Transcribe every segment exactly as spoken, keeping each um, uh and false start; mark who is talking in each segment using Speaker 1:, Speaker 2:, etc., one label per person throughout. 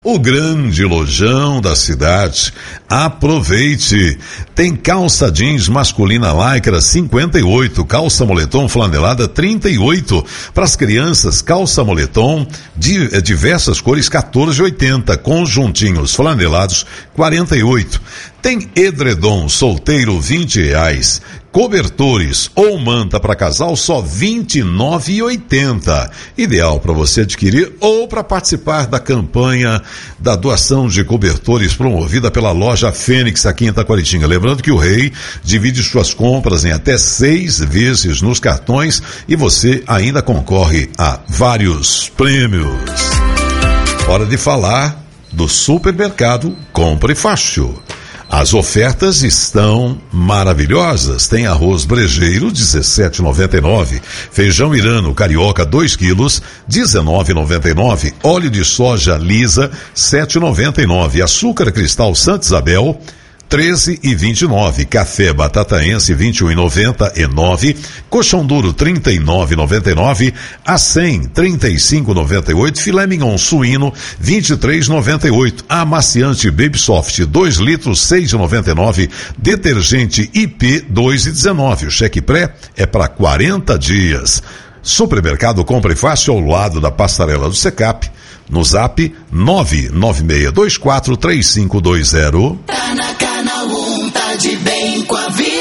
Speaker 1: O grande lojão da cidade. Aproveite! Tem calça jeans masculina lycra cinquenta e oito, calça moletom flanelada trinta e oito. Para as crianças, calça moletom de diversas cores quatorze e oitenta, conjuntinhos flanelados quarenta e oito. Tem edredom solteiro vinte reais. Cobertores ou manta para casal só vinte e nove reais e oitenta centavos. Ideal para você adquirir ou para participar da campanha da doação de cobertores promovida pela loja Fênix aqui em Itaquaritinga. Lembrando que o Rei divide suas compras em até seis vezes nos cartões e você ainda concorre a vários prêmios. Hora de falar do supermercado Compre Fácil. As ofertas estão maravilhosas. Tem arroz brejeiro dezessete reais e noventa e nove centavos, feijão irano carioca dois quilos dezenove reais e noventa e nove centavos, óleo de soja lisa sete reais e noventa e nove centavos, açúcar cristal Santa Isabel treze reais e vinte e nove centavos, café batataense vinte e um reais e noventa e nove centavos, colchão duro trinta e nove reais e noventa e nove centavos, a cem trinta e cinco reais e noventa e oito centavos, filé mignon suíno vinte e três reais e noventa e oito centavos, amaciante Baby Soft dois litros seis reais e noventa e nove centavos, detergente I P dois reais e dezenove centavos. O cheque pré é para quarenta dias. Supermercado Compre Fácil ao lado da passarela do Secap. No zap nove nove seis dois quatro três cinco dois zero.
Speaker 2: Tá na Canal um, tá de bem com a vida.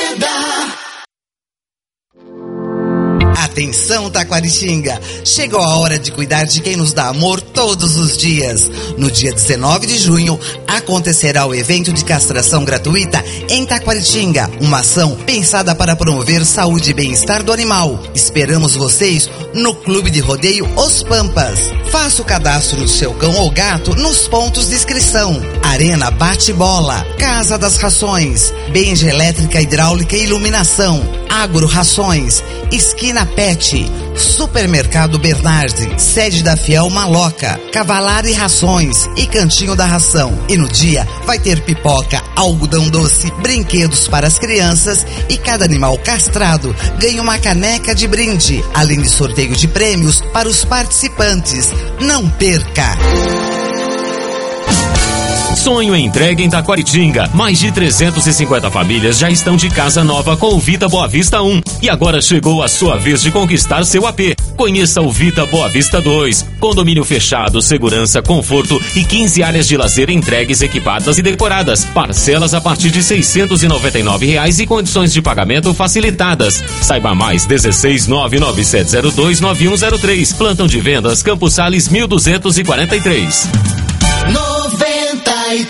Speaker 3: Atenção, Taquaritinga! Chegou a hora de cuidar de quem nos dá amor todos os dias. No dia dezenove de junho, acontecerá o evento de castração gratuita em Taquaritinga, uma ação pensada para promover saúde e bem-estar do animal. Esperamos vocês no Clube de Rodeio Os Pampas. Faça o cadastro do seu cão ou gato nos pontos de inscrição. Arena Bate-Bola, Casa das Rações, Benja Elétrica, Hidráulica e Iluminação, Agro Rações, Esquina Pet, Supermercado Bernardi, sede da Fiel Maloca, Cavalari Rações e Cantinho da Ração. E no dia vai ter pipoca, algodão doce, brinquedos para as crianças e cada animal castrado ganha uma caneca de brinde, além de sorteio de prêmios para os participantes. Não perca!
Speaker 4: Sonho entregue em Taquaritinga. Mais de trezentas e cinquenta famílias já estão de casa nova com o Vita Boa Vista um. E agora chegou a sua vez de conquistar seu A P. Conheça o Vita Boa Vista dois. Condomínio fechado, segurança, conforto e quinze áreas de lazer entregues, equipadas e decoradas. Parcelas a partir de seiscentos e noventa e nove reais e condições de pagamento facilitadas. Saiba mais, dezesseis nove nove sete zero dois nove um zero três. Plantão de vendas, Campos Sales mil duzentos e quarenta e três.
Speaker 2: noventa e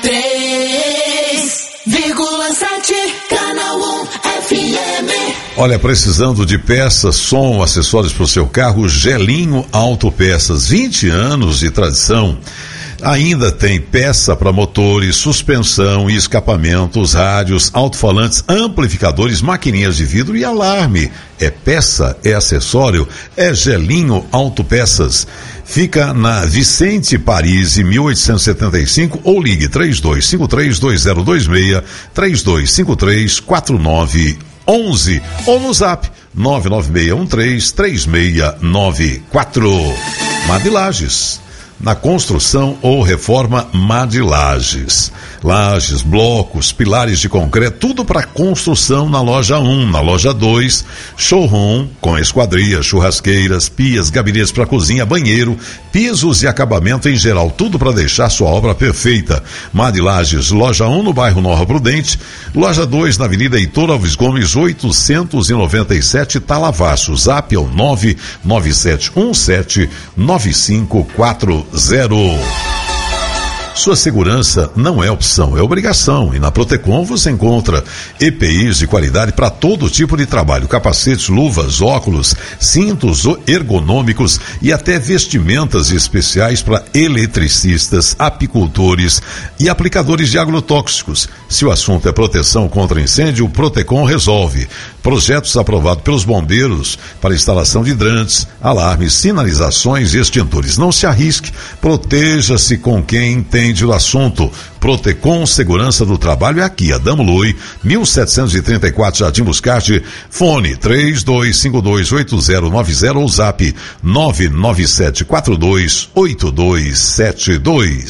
Speaker 2: três vírgula sete Canal um F M.
Speaker 1: Olha, precisando de peças, som, acessórios para o seu carro, Gelinho Autopeças, vinte anos de tradição. Ainda tem peça para motores, suspensão e escapamentos, rádios, alto-falantes, amplificadores, maquininhas de vidro e alarme. É peça, é acessório, é Gelinho Autopeças. Fica na Vicente Parisi, mil oitocentos e setenta e cinco, ou ligue três dois cinco três dois zero dois seis, três dois cinco três quatro nove um um, ou no zap nove nove seis um três três seis nove quatro. Madilages. Na construção ou reforma Madilages. Lajes, blocos, pilares de concreto, tudo para construção na loja um. Na loja dois, showroom com esquadrias, churrasqueiras, pias, gabinetes para cozinha, banheiro, pisos e acabamento em geral, tudo para deixar sua obra perfeita. Madilages, loja um no bairro Nova Prudente, loja dois na Avenida Heitor Alves Gomes, oitocentos e noventa e sete, Talavaço. Zap é o nove nove sete um sete nove cinco quatro zero. Sua segurança não é opção, é obrigação. E na Protecon você encontra E P Is de qualidade para todo tipo de trabalho. Capacetes, luvas, óculos, cintos ergonômicos e até vestimentas especiais para eletricistas, apicultores e aplicadores de agrotóxicos. Se o assunto é proteção contra incêndio, o Protecon resolve. Projetos aprovados pelos bombeiros para instalação de hidrantes, alarmes, sinalizações e extintores. Não se arrisque, proteja-se com quem entende do assunto. Protecon Segurança do Trabalho é aqui, Adamo Lui, mil setecentos e trinta e quatro, Jardim Buscarte, fone três dois cinco dois oito zero nove zero ou zap nove nove sete quatro dois oito dois sete dois.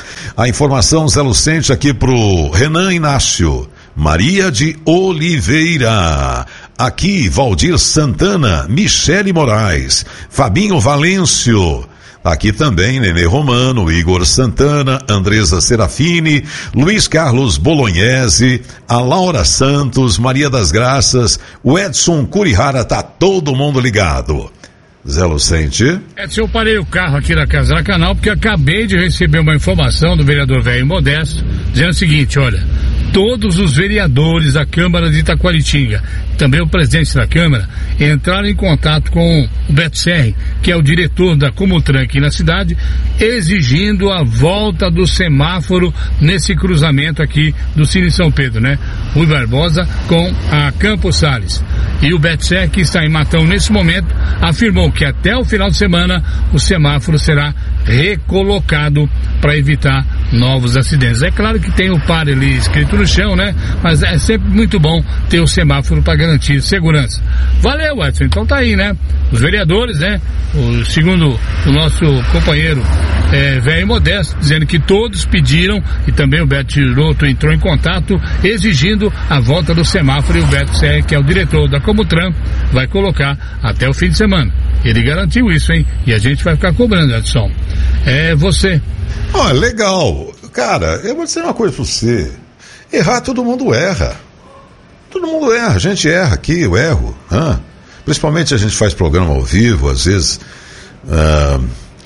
Speaker 1: A informação Zé Lucente aqui pro Renan Inácio. Maria de Oliveira. Aqui, Valdir Santana, Michele Moraes, Fabinho Valêncio. Aqui também, Nenê Romano, Igor Santana, Andresa Serafini, Luiz Carlos Bolognese, a Laura Santos, Maria das Graças, o Edson Curihara, tá todo mundo ligado. Zé Lucente.
Speaker 5: Edson, eu parei o carro aqui na Casa da Canal porque acabei de receber uma informação do vereador Velho Modesto, dizendo o seguinte, olha, todos os vereadores da Câmara de Itaquaritinga, também o presidente da Câmara, entraram em contato com o Beto Serri, que é o diretor da Comutran aqui na cidade, exigindo a volta do semáforo nesse cruzamento aqui do Cine São Pedro, né? Rui Barbosa com a Campos Sales. E o Beto Serri, que está em Matão nesse momento, afirmou que até o final de semana o semáforo será recolocado para evitar novos acidentes. É claro que tem o par ali escrito no chão, né? Mas é sempre muito bom ter o semáforo para garantir segurança. Valeu, Edson. Então tá aí, né? Os vereadores, né? O, segundo o nosso companheiro é, Velho Modesto, dizendo que todos pediram, e também o Beto Giroto entrou em contato, exigindo a volta do semáforo, e o Beto Serri, que é o diretor da Comutran, vai colocar até o fim de semana. Ele garantiu isso, hein? E a gente vai ficar cobrando, Edson. É você.
Speaker 1: Ó, legal. Cara, eu vou dizer uma coisa pra você. Errar, todo mundo erra. Todo mundo erra. A gente erra aqui, eu erro. Hã? Principalmente a gente faz programa ao vivo, às vezes. Ah,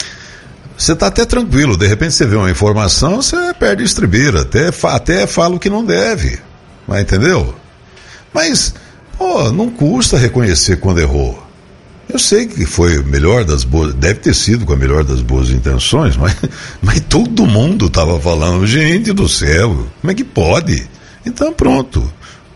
Speaker 1: você tá até tranquilo. De repente você vê uma informação, você perde a estribeira. Até, até fala o que não deve. Mas entendeu? Mas, pô, não custa reconhecer quando errou. Eu sei que foi o melhor das boas, deve ter sido com a melhor das boas intenções, mas, mas todo mundo estava falando, gente do céu, como é que pode? Então pronto,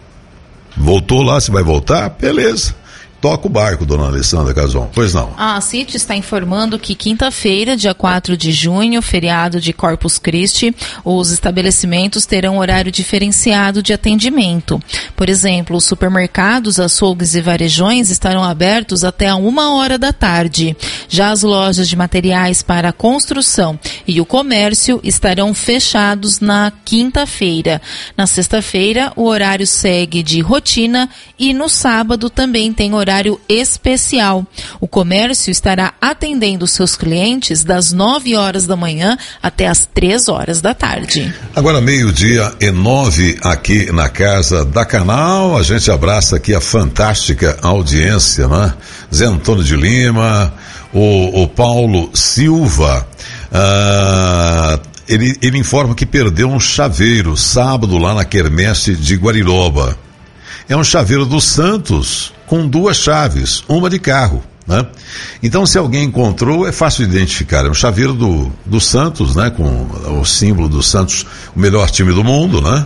Speaker 1: voltou lá, se vai voltar, beleza. Toca o barco, dona Alessandra Casson. Pois não.
Speaker 6: A CIT está informando que quinta-feira, dia quatro de junho, feriado de Corpus Christi, os estabelecimentos terão horário diferenciado de atendimento. Por exemplo, os supermercados, açougues e varejões estarão abertos até a uma hora da tarde. Já as lojas de materiais para a construção e o comércio estarão fechados na quinta-feira. Na sexta-feira, o horário segue de rotina e no sábado também tem horário horário especial. O comércio estará atendendo seus clientes das nove horas da manhã até as três horas da tarde.
Speaker 1: Agora meio-dia e nove aqui na Casa da Canal. A gente abraça aqui a fantástica audiência, né? Zé Antônio de Lima, o, o Paulo Silva, ah, ele, ele informa que perdeu um chaveiro sábado lá na quermesse de Guariroba. É um chaveiro do Santos com duas chaves, uma de carro, né? Então, se alguém encontrou, é fácil de identificar. É um chaveiro do, do Santos, né? Com o símbolo do Santos, o melhor time do mundo, né?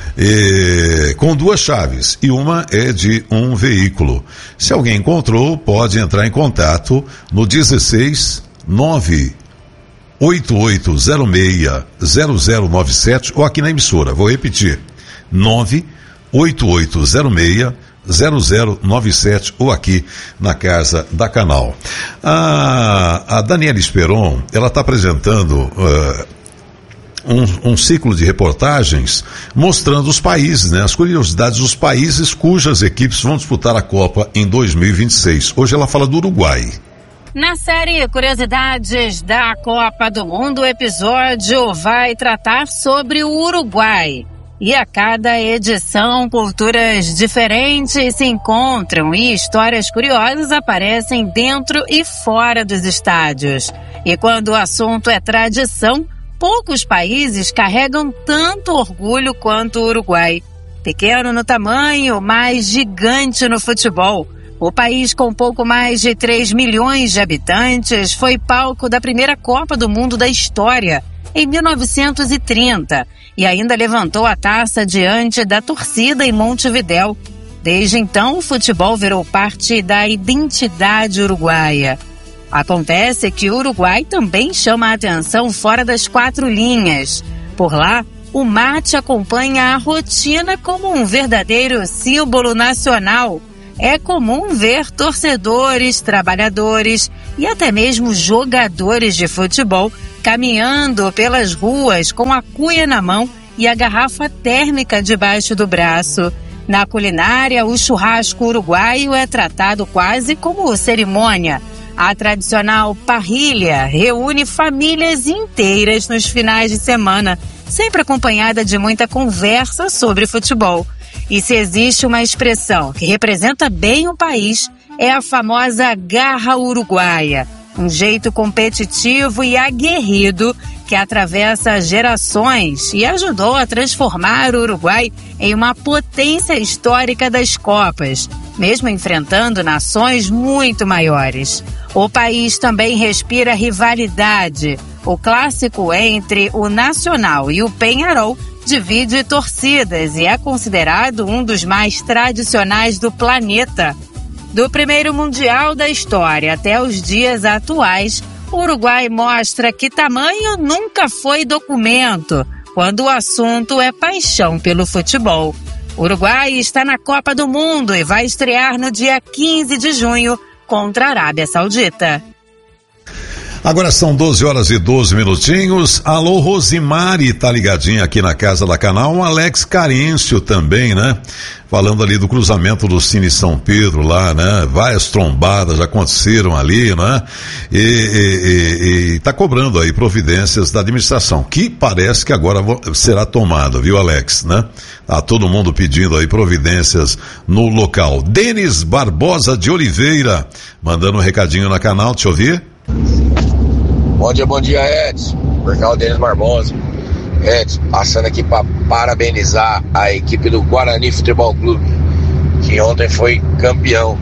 Speaker 1: E, com duas chaves, e uma é de um veículo. Se alguém encontrou, pode entrar em contato no dezesseis nove oito oito zero seis zero zero nove sete ou aqui na emissora. Vou repetir: nove oito oito zero seis zero zero nove sete ou aqui na Casa da Canal. A, a Daniela Esperon, ela está apresentando uh, um, um ciclo de reportagens mostrando os países, né, as curiosidades dos países cujas equipes vão disputar a Copa em dois mil e vinte e seis. Hoje ela fala do Uruguai.
Speaker 7: Na série Curiosidades da Copa do Mundo, o episódio vai tratar sobre o Uruguai. E a cada edição, culturas diferentes se encontram e histórias curiosas aparecem dentro e fora dos estádios. E quando o assunto é tradição, poucos países carregam tanto orgulho quanto o Uruguai. Pequeno no tamanho, mas gigante no futebol. O país, com pouco mais de três milhões de habitantes, foi palco da primeira Copa do Mundo da história, em mil novecentos e trinta, e ainda levantou a taça diante da torcida em Montevidéu. Desde então, o futebol virou parte da identidade uruguaia. Acontece que o Uruguai também chama a atenção fora das quatro linhas. Por lá, o mate acompanha a rotina como um verdadeiro símbolo nacional. É comum ver torcedores, trabalhadores e até mesmo jogadores de futebol caminhando pelas ruas com a cuia na mão e a garrafa térmica debaixo do braço. Na culinária, o churrasco uruguaio é tratado quase como cerimônia. A tradicional parrilha reúne famílias inteiras nos finais de semana, sempre acompanhada de muita conversa sobre futebol. E se existe uma expressão que representa bem o país, é a famosa garra uruguaia, um jeito competitivo e aguerrido que atravessa gerações e ajudou a transformar o Uruguai em uma potência histórica das Copas, mesmo enfrentando nações muito maiores. O país também respira rivalidade. O clássico entre o Nacional e o Peñarol divide torcidas e é considerado um dos mais tradicionais do planeta. Do primeiro Mundial da história até os dias atuais, o Uruguai mostra que tamanho nunca foi documento, quando o assunto é paixão pelo futebol. O Uruguai está na Copa do Mundo e vai estrear no dia quinze de junho contra a Arábia Saudita.
Speaker 1: Agora são doze horas e doze minutinhos. Alô, Rosimari, tá ligadinha aqui na casa da canal. O Alex Carêncio também, né? Falando ali do cruzamento do Cine São Pedro lá, né? Várias trombadas aconteceram ali, né? E, e, e, e tá cobrando aí providências da administração, que parece que agora será tomada, viu, Alex, né? Tá todo mundo pedindo aí providências no local. Denis Barbosa de Oliveira, mandando um recadinho na canal, deixa eu ouvir.
Speaker 8: Bom dia, bom dia, Edson. Por cá o Denis Barbosa. Edson, passando aqui para parabenizar a equipe do Guarani Futebol Clube, que ontem foi campeão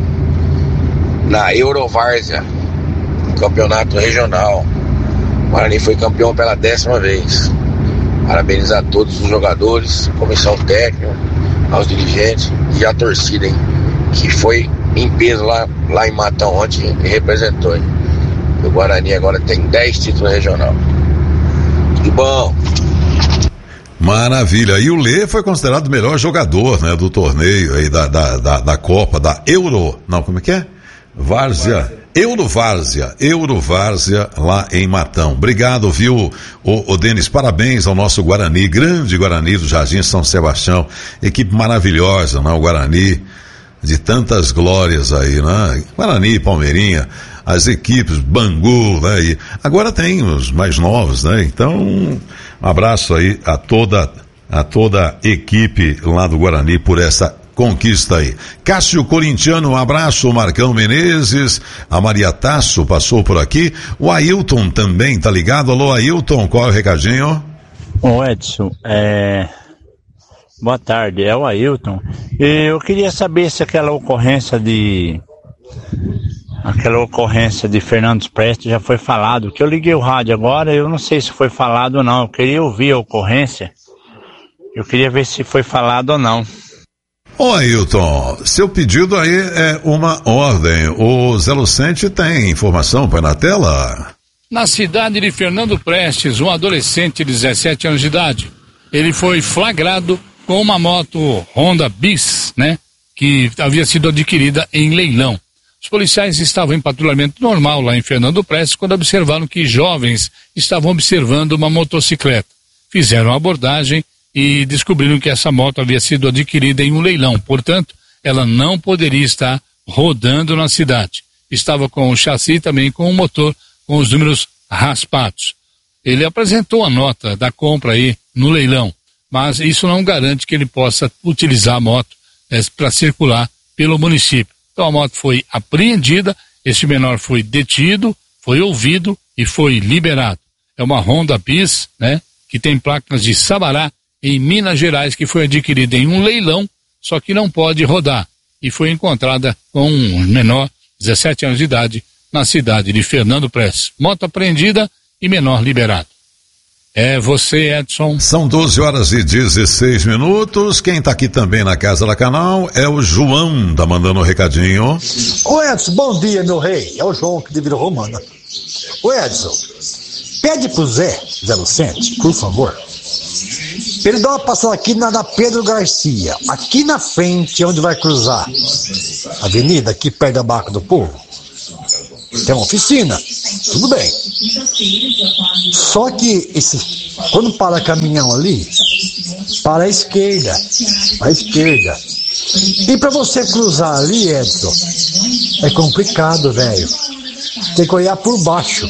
Speaker 8: na Eurovárzea, campeonato regional. O Guarani foi campeão pela décima vez. Parabenizar a todos os jogadores, comissão técnica, aos dirigentes e a torcida, hein, que foi em peso lá, lá em Matão ontem e representou, hein. O Guarani agora tem dez títulos regional. Tudo bom?
Speaker 1: Maravilha. E o Lê foi considerado o melhor jogador, né, do torneio aí, da, da, da, da Copa, da Euro. Não, como é que é? Várzea. Eurovárzea. Eurovárzea lá em Matão. Obrigado, viu, o, o Denis? Parabéns ao nosso Guarani, grande Guarani do Jardim São Sebastião. Equipe maravilhosa, né? O Guarani, de tantas glórias aí, né? Guarani, Palmeirinha, as equipes, Bangu, né? E agora tem os mais novos, né? Então, um abraço aí a toda, a toda a equipe lá do Guarani por essa conquista aí. Cássio Corintiano, um abraço. Marcão Menezes, a Maria Tasso passou por aqui. O Ailton também tá ligado. Alô, Ailton, qual é o recadinho?
Speaker 9: Ô Edson, é... boa tarde, é o Ailton. Eu queria saber se aquela ocorrência de aquela ocorrência de Fernandes Prestes já foi falado, que eu liguei o rádio agora, eu não sei se foi falado ou não, eu queria ouvir a ocorrência, eu queria ver se foi falado ou não.
Speaker 1: Ô Ailton, seu pedido aí é uma ordem, o Zé Lucente tem informação, põe na tela.
Speaker 5: Na cidade de Fernando Prestes, um adolescente de dezessete anos de idade, ele foi flagrado com uma moto Honda Bis, né, que havia sido adquirida em leilão. Os policiais estavam em patrulhamento normal lá em Fernando Prestes quando observaram que jovens estavam observando uma motocicleta. Fizeram a abordagem e descobriram que essa moto havia sido adquirida em um leilão. Portanto, ela não poderia estar rodando na cidade. Estava com o chassi e também com o motor com os números raspados. Ele apresentou a nota da compra aí no leilão, mas isso não garante que ele possa utilizar a moto é, para circular pelo município. Então a moto foi apreendida, esse menor foi detido, foi ouvido e foi liberado. É uma Honda Bis, né, que tem placas de Sabará, em Minas Gerais, que foi adquirida em um leilão, só que não pode rodar. E foi encontrada com um menor, dezessete anos de idade, na cidade de Fernando Prestes. Moto apreendida e menor liberado. É você, Edson.
Speaker 1: São doze horas e dezesseis minutos. Quem tá aqui também na casa da canal é o João, tá mandando um recadinho.
Speaker 10: Ô Edson, bom dia, meu rei. É o João que de Vila Romana. Ô Edson, pede pro Zé, Zé Lucente, por favor, ele dá uma passada aqui na, na Pedro Garcia, aqui na frente, onde vai cruzar a avenida, aqui perto da Barca do Povo. Tem uma oficina, tudo bem. Só que esse, quando para caminhão ali, para a esquerda, à esquerda. E para você cruzar ali, Edson, é complicado, velho. Tem que olhar por baixo.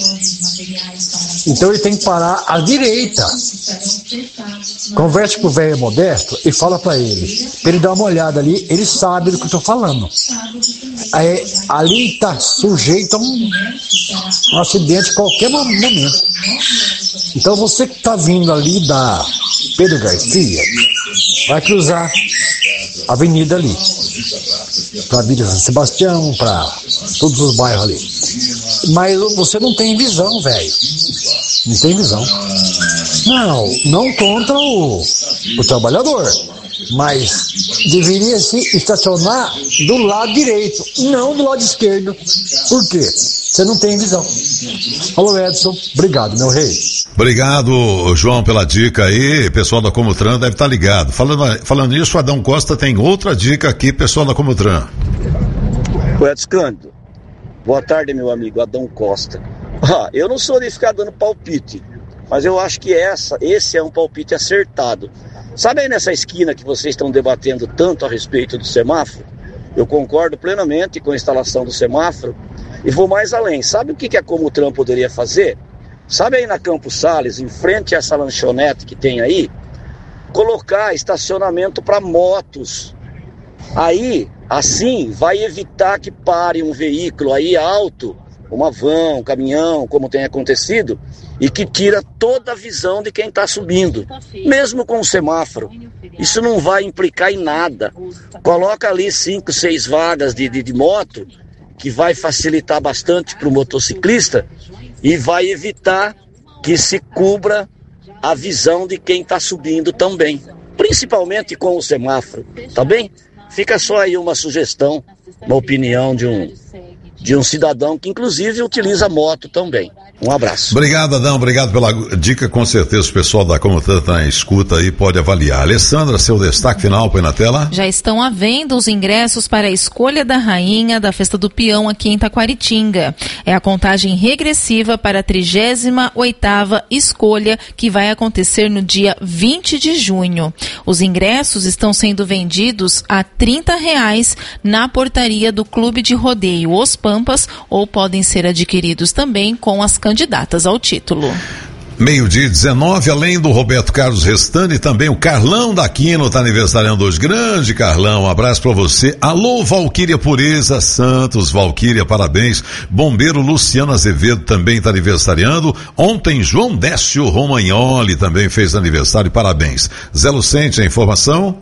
Speaker 10: Então ele tem que parar à direita. Converse com o velho Modesto e fala para ele. Pra ele dar uma olhada ali, ele sabe do que eu tô falando. Aí, ali tá sujeito a um, um acidente a qualquer momento. Então você que tá vindo ali da Pedro Garcia, vai cruzar a avenida ali. Pra Vila São Sebastião, pra todos os bairros ali. Mas você não tem visão, velho. Não tem visão. Não, não contra o, o trabalhador. Mas deveria se estacionar do lado direito, não do lado esquerdo. Por quê? Você não tem visão. Alô, Edson. Obrigado, meu rei.
Speaker 1: Obrigado, João, pela dica aí. Pessoal da Comutran deve estar ligado. Falando, falando nisso, o Adão Costa tem outra dica aqui, pessoal da Comutran.
Speaker 11: O Edson Cândido. Boa tarde, meu amigo Adão Costa. Ah, eu não sou de ficar dando palpite, mas eu acho que essa, esse é um palpite acertado. Sabe aí nessa esquina que vocês estão debatendo tanto a respeito do semáforo? Eu concordo plenamente com a instalação do semáforo e vou mais além. Sabe o que, que a Comutran poderia fazer? Sabe aí na Campos Sales, em frente a essa lanchonete que tem aí, colocar estacionamento para motos. Aí, assim, vai evitar que pare um veículo aí alto, uma van, um caminhão, como tem acontecido, e que tira toda a visão de quem está subindo, mesmo com o semáforo. Isso não vai implicar em nada. Coloca ali cinco, seis vagas de, de, de moto, que vai facilitar bastante para o motociclista e vai evitar que se cubra a visão de quem está subindo também, principalmente com o semáforo, tá bem? Fica só aí uma sugestão, uma opinião de um, de um cidadão que inclusive utiliza moto também. Um abraço.
Speaker 1: Obrigado, Adão, obrigado pela dica, com certeza o pessoal da Comutran tá na escuta aí, pode avaliar. Alessandra, seu destaque final, põe na tela.
Speaker 6: Já estão à venda os ingressos para a escolha da rainha da Festa do Peão aqui em Taquaritinga. É a contagem regressiva para a trigésima oitava escolha, que vai acontecer no dia vinte de junho. Os ingressos estão sendo vendidos a trinta reais na portaria do Clube de Rodeio Os Pampas, ou podem ser adquiridos também com as candidatas ao título.
Speaker 1: Meio-dia dezenove, além do Roberto Carlos Restani, também o Carlão da Aquino está aniversariando hoje. Grande Carlão, um abraço para você. Alô, Valquíria Pureza Santos, Valquíria, parabéns. Bombeiro Luciano Azevedo também está aniversariando. Ontem, João Décio Romagnoli também fez aniversário, parabéns. Zé Lucente, a informação?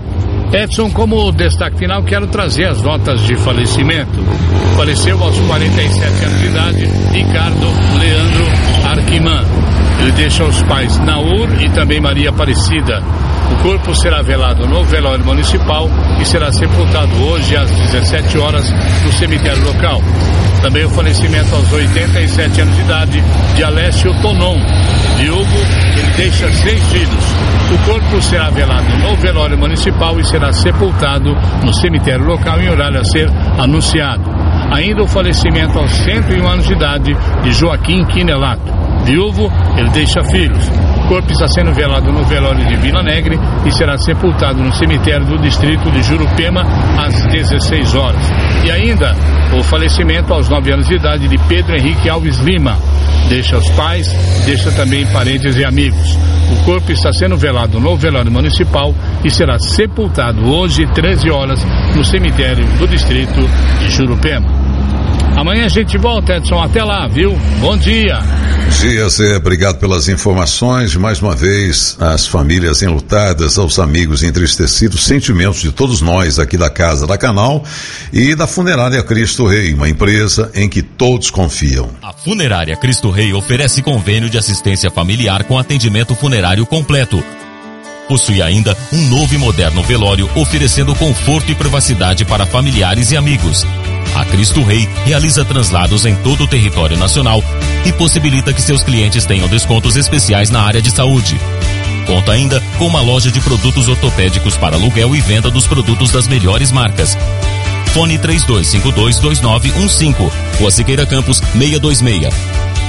Speaker 5: Edson, como destaque final, quero trazer as notas de falecimento. Faleceu aos quarenta e sete anos de idade Ricardo Leandro Arquiman. Ele deixa os pais Naur e também Maria Aparecida. O corpo será velado no velório municipal e será sepultado hoje às dezessete horas no cemitério local. Também o falecimento aos oitenta e sete anos de idade de Alessio Tonon. Viúvo, ele deixa seis filhos. O corpo será velado no velório municipal e será sepultado no cemitério local em horário a ser anunciado. Ainda o falecimento aos cento e um anos de idade de Joaquim Quinelato. Viúvo, ele deixa filhos. O corpo está sendo velado no velório de Vila Negre e será sepultado no cemitério do distrito de Jurupema às dezesseis horas. E ainda o falecimento aos nove anos de idade de Pedro Henrique Alves Lima. Deixa os pais, deixa também parentes e amigos. O corpo está sendo velado no velório municipal e será sepultado hoje, treze horas, no cemitério do distrito de Jurupema. Amanhã a gente volta, Edson, até lá, viu? Bom dia.
Speaker 1: Dia, Zé, obrigado pelas informações. Mais uma vez, às famílias enlutadas, aos amigos entristecidos, sentimentos de todos nós aqui da Casa da Canal e da Funerária Cristo Rei, uma empresa em que todos confiam.
Speaker 4: A Funerária Cristo Rei oferece convênio de assistência familiar com atendimento funerário completo. Possui ainda um novo e moderno velório, oferecendo conforto e privacidade para familiares e amigos. A Cristo Rei realiza translados em todo o território nacional e possibilita que seus clientes tenham descontos especiais na área de saúde. Conta ainda com uma loja de produtos ortopédicos para aluguel e venda dos produtos das melhores marcas. Fone três dois cinco dois, dois nove um cinco, Rua Siqueira Campos, seiscentos e vinte e seis.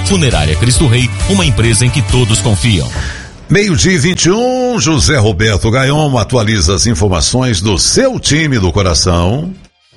Speaker 4: Funerária Cristo Rei, uma empresa em que todos confiam.
Speaker 1: Meio-dia e vinte e um, José Roberto Gaion atualiza as informações do seu time do coração.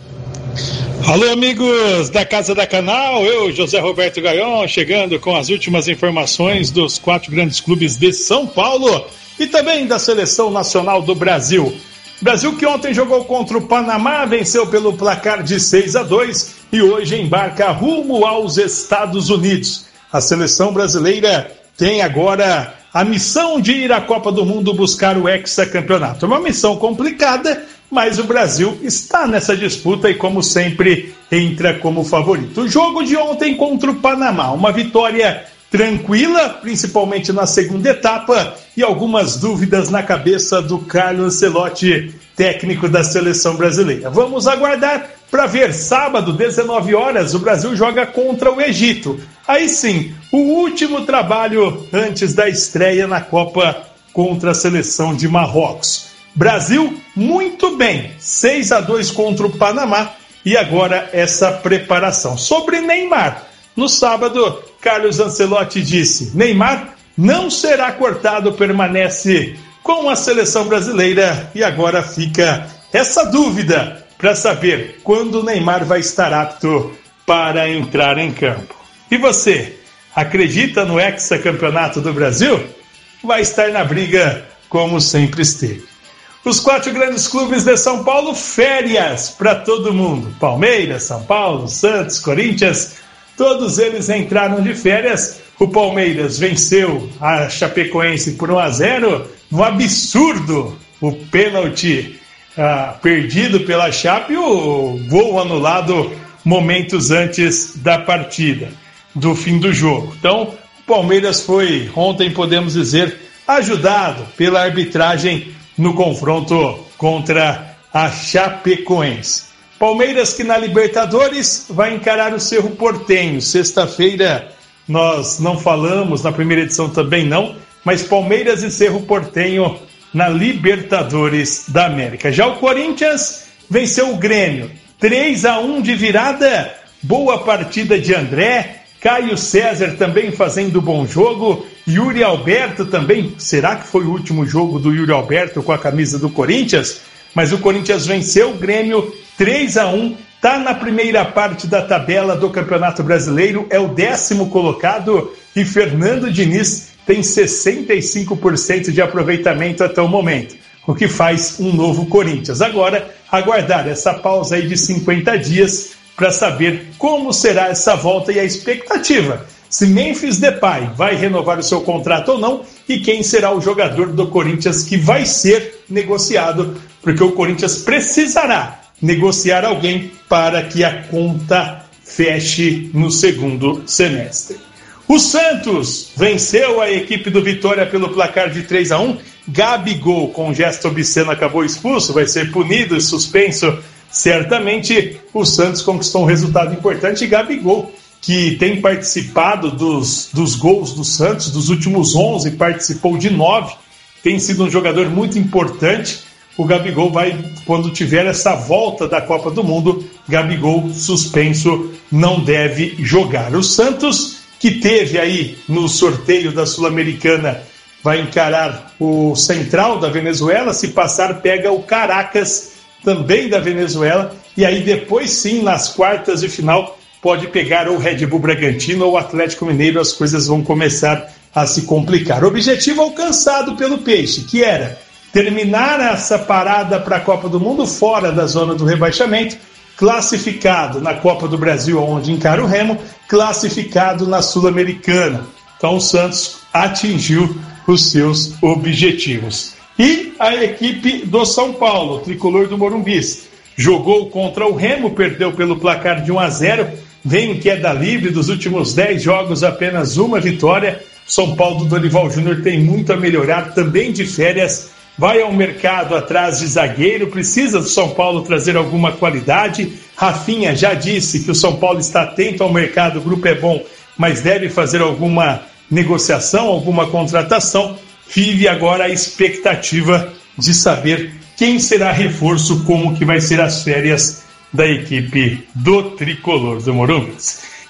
Speaker 12: Alô, amigos da Casa da Canal, eu, José Roberto Gaion, chegando com as últimas informações dos quatro grandes clubes de São Paulo e também da Seleção Nacional do Brasil. Brasil que ontem jogou contra o Panamá, venceu pelo placar de seis a dois e hoje embarca rumo aos Estados Unidos. A seleção brasileira tem agora a missão de ir à Copa do Mundo buscar o hexacampeonato. É uma missão complicada, mas o Brasil está nessa disputa e, como sempre, entra como favorito. O jogo de ontem contra o Panamá, uma vitória tranquila, principalmente na segunda etapa, e algumas dúvidas na cabeça do Carlo Ancelotti, técnico da seleção brasileira. Vamos aguardar para ver. Sábado, dezenove horas, o Brasil joga contra o Egito. Aí sim, o último trabalho antes da estreia na Copa contra a seleção de Marrocos. Brasil muito bem, seis a dois contra o Panamá, e agora essa preparação. Sobre Neymar, no sábado, Carlos Ancelotti disse: Neymar não será cortado, permanece com a seleção brasileira, e agora fica essa dúvida para saber quando o Neymar vai estar apto para entrar em campo. E você, acredita no hexacampeonato do Brasil? Vai estar na briga como sempre esteve. Os quatro grandes clubes de São Paulo, férias para todo mundo. Palmeiras, São Paulo, Santos, Corinthians, todos eles entraram de férias. O Palmeiras venceu a Chapecoense por um a zero, um absurdo, o pênalti ah, perdido pela Chape e o gol anulado momentos antes da partida, do fim do jogo. Então, o Palmeiras foi, ontem podemos dizer, ajudado pela arbitragem no confronto contra a Chapecoense. Palmeiras que na Libertadores vai encarar o Cerro Porteño. Sexta-feira nós não falamos, na primeira edição também não, mas Palmeiras e Cerro Porteño na Libertadores da América. Já o Corinthians venceu o Grêmio, três a um de virada, boa partida de André, Caio César também fazendo bom jogo, Yuri Alberto também. Será que foi o último jogo do Yuri Alberto com a camisa do Corinthians? Mas o Corinthians venceu o Grêmio três a um, está na primeira parte da tabela do Campeonato Brasileiro, é o décimo colocado e Fernando Diniz tem sessenta e cinco por cento de aproveitamento até o momento, o que faz um novo Corinthians. Agora, aguardar essa pausa aí de cinquenta dias para saber como será essa volta e a expectativa. Se Memphis Depay vai renovar o seu contrato ou não e quem será o jogador do Corinthians que vai ser negociado, porque o Corinthians precisará negociar alguém para que a conta feche no segundo semestre. O Santos venceu a equipe do Vitória pelo placar de três a um. Gabigol, com gesto obsceno, acabou expulso, vai ser punido e suspenso. Certamente o Santos conquistou um resultado importante. E Gabigol, que tem participado dos, dos gols do Santos, dos últimos onze, participou de nove, tem sido um jogador muito importante. O Gabigol vai, quando tiver essa volta da Copa do Mundo, Gabigol suspenso, não deve jogar. O Santos, que teve aí no sorteio da Sul-Americana, vai encarar o Central da Venezuela, se passar pega o Caracas, também da Venezuela, e aí depois sim, nas quartas de final, pode pegar o Red Bull Bragantino ou o Atlético Mineiro, as coisas vão começar a se complicar. O objetivo alcançado pelo Peixe, que era terminar essa parada para a Copa do Mundo fora da zona do rebaixamento, classificado na Copa do Brasil, onde encara o Remo, classificado na Sul-Americana. Então o Santos atingiu os seus objetivos. E a equipe do São Paulo, tricolor do Morumbis, jogou contra o Remo, perdeu pelo placar de um a zero, vem em queda livre, dos últimos dez jogos apenas uma vitória. São Paulo do Dorival Júnior tem muito a melhorar, também de férias, vai ao mercado atrás de zagueiro, precisa do São Paulo trazer alguma qualidade. Rafinha já disse que o São Paulo está atento ao mercado, o grupo é bom, mas deve fazer alguma negociação, alguma contratação. Vive agora a expectativa de saber quem será reforço, como que vai ser as férias da equipe do tricolor do Morumbis.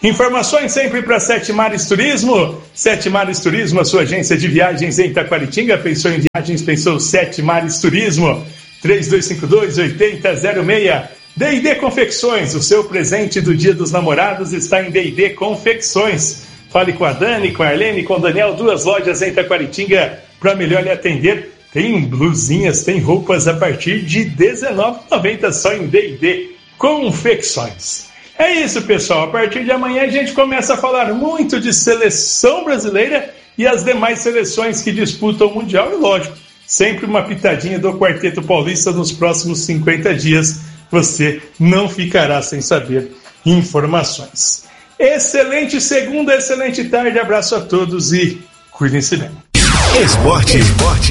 Speaker 12: Informações sempre para Sete Mares Turismo. Sete Mares Turismo, a sua agência de viagens em Taquaritinga. Pensou em viagens, pensou Sete Mares Turismo. três dois cinco dois, oito zero zero seis. D e D Confecções, o seu presente do Dia dos Namorados está em D e D Confecções. Fale com a Dani, com a Arlene, com o Daniel, duas lojas em Taquaritinga para melhor lhe atender. Tem blusinhas, tem roupas a partir de dezenove reais e noventa centavos só em D e D Confecções. É isso, pessoal. A partir de amanhã a gente começa a falar muito de seleção brasileira e as demais seleções que disputam o Mundial. E lógico, sempre uma pitadinha do Quarteto Paulista nos próximos cinquenta dias. Você não ficará sem saber informações. Excelente segunda, excelente tarde. Abraço a todos e cuidem-se bem.
Speaker 1: Esporte, esporte.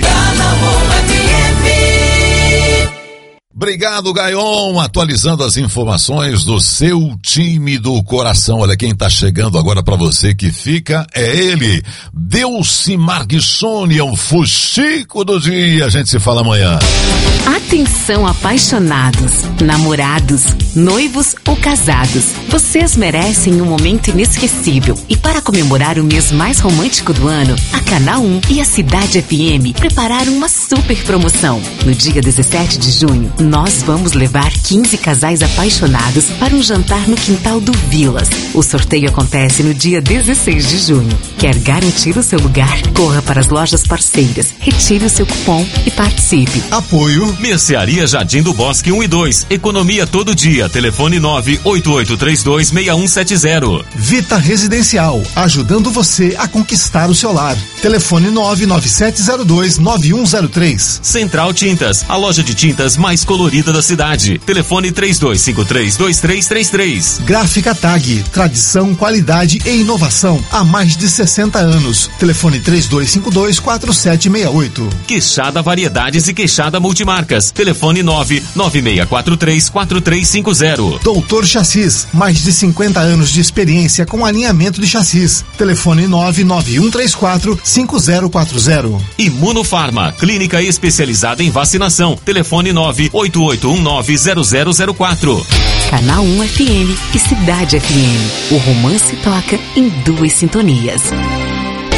Speaker 1: Obrigado, Gaion, atualizando as informações do seu time do coração. Olha quem está chegando agora para você que fica, é ele, Delcimar Guissoni, é o fuxico do dia. A gente se fala amanhã.
Speaker 13: Atenção, apaixonados, namorados, noivos ou casados. Vocês merecem um momento inesquecível. E para comemorar o mês mais romântico do ano, a Canal um e a Cidade F M prepararam uma super promoção. No dia dezessete de junho, nós vamos levar quinze casais apaixonados para um jantar no quintal do Vilas. O sorteio acontece no dia dezesseis de junho. Quer garantir o seu lugar? Corra para as lojas parceiras, retire o seu cupom e participe.
Speaker 14: Apoio
Speaker 4: Mercearia Jardim do Bosque um e dois. Economia todo dia. Telefone nove oito oito três dois seis um sete zero.
Speaker 14: Vita Residencial, ajudando você a conquistar o seu lar. Telefone nove nove sete zero dois nove um zero três.
Speaker 4: Central Tintas, a loja de tintas mais colorida da cidade. Telefone três dois cinco três dois três três três.
Speaker 14: Gráfica Tag, tradição, qualidade e inovação há mais de sessenta anos. Telefone três dois cinco dois quatro sete seis oito.
Speaker 4: Queixada Variedades e Queixada Multimarcas. Telefone nove nove seis quatro três quatro três cinco zero.
Speaker 14: Doutor Chassis, mais de cinquenta anos de experiência com alinhamento de chassis. Telefone nove nove um três quatro cinco zero quatro zero.
Speaker 4: Imunofarma, clínica especializada em vacinação. Telefone nove oito oito um nove zero zero zero quatro.
Speaker 13: Canal um F M e Cidade F M. O romance toca em duas sintonias.